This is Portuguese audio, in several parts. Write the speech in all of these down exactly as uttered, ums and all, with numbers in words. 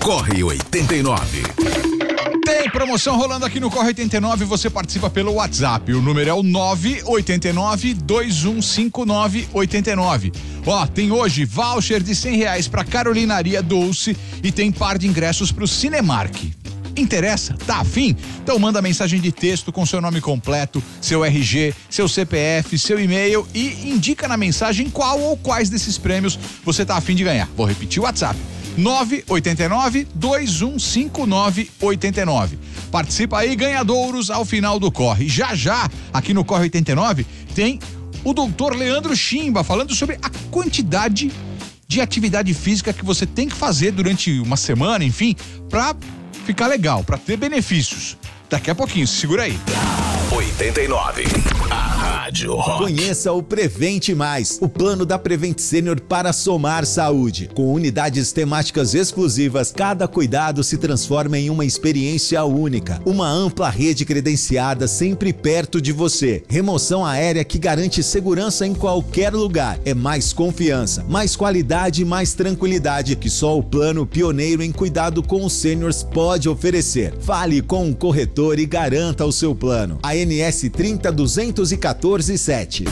Corre oitenta e nove. Tem promoção rolando aqui no Corre oitenta e nove, você participa pelo WhatsApp. O número é o nove oito nove, dois um cinco nove oito nove. Ó, tem hoje voucher de cem reais pra Carolinaria Dulce e tem par de ingressos pro Cinemark. Interessa? Tá afim? Então manda mensagem de texto com seu nome completo, seu R G, seu C P F, seu e-mail e indica na mensagem qual ou quais desses prêmios você tá afim de ganhar. Vou repetir o WhatsApp. nove oito nove, dois um cinco nove oito nove. Participa aí, ganhadouros ao final do Corre. Já já, aqui no Corre oitenta e nove, tem o doutor Leandro Chimba falando sobre a quantidade de atividade física que você tem que fazer durante uma semana, enfim, pra ficar legal, pra ter benefícios. Daqui a pouquinho, se segura aí. oitenta e nove. A Rádio Rock. Conheça o Prevente Mais, o plano da Prevent Senior para somar saúde. Com unidades temáticas exclusivas, cada cuidado se transforma em uma experiência única. Uma ampla rede credenciada sempre perto de você. Remoção aérea que garante segurança em qualquer lugar. É mais confiança, mais qualidade e mais tranquilidade que só o plano pioneiro em cuidado com os seniors pode oferecer. Fale com um corretor e garanta o seu plano. A N S trinta duzentos e quatorze sete.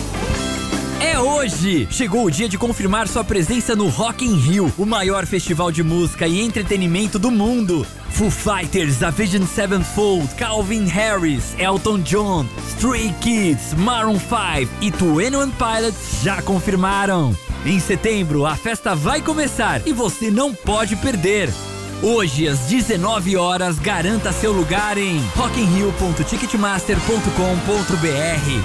É hoje! Chegou o dia de confirmar sua presença no Rock in Rio, o maior festival de música e entretenimento do mundo. Foo Fighters, Avenged Sevenfold, Calvin Harris, Elton John, Stray Kids, Maroon cinco e Twenty One Pilots já confirmaram. Em setembro, a festa vai começar e você não pode perder. Hoje, às dezenove horas, garanta seu lugar em rock in rio ponto ticketmaster ponto com ponto b r.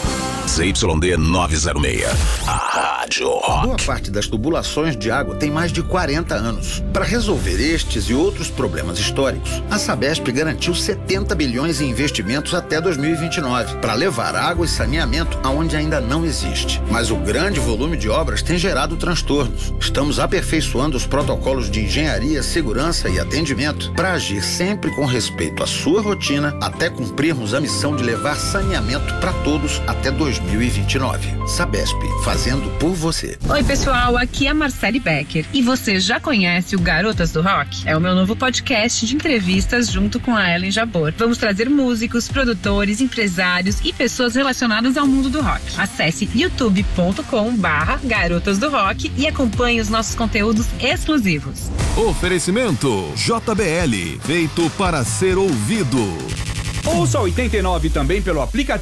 Z Y D novecentos e seis. A Rádio Rock. Boa parte das tubulações de água tem mais de quarenta anos. Para resolver estes e outros problemas históricos, a Sabesp garantiu setenta bilhões em investimentos até dois mil e vinte e nove para levar água e saneamento aonde ainda não existe. Mas o grande volume de obras tem gerado transtornos. Estamos aperfeiçoando os protocolos de engenharia, segurança e atendimento para agir sempre com respeito à sua rotina até cumprirmos a missão de levar saneamento para todos até dois mil e vinte e nove. Sabesp, fazendo por você. Oi, pessoal, aqui é a Marcele Becker. E você já conhece o Garotas do Rock? É o meu novo podcast de entrevistas junto com a Ellen Jabor. Vamos trazer músicos, produtores, empresários e pessoas relacionadas ao mundo do rock. Acesse youtube ponto com barra Garotas do Rock e acompanhe os nossos conteúdos exclusivos. Oferecimento J B L, feito para ser ouvido. Ouça oitenta e nove também pelo aplicativo